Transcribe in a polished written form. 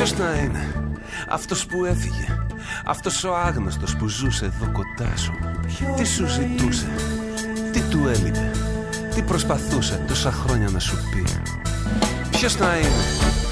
Ποιος να είναι αυτός που έφυγε, αυτός ο άγνωστος που ζούσε εδώ κοντά σου? Τι σου ζητούσε, τι του έλειπε, τι προσπαθούσε τόσα χρόνια να σου πει? Ποιος να είναι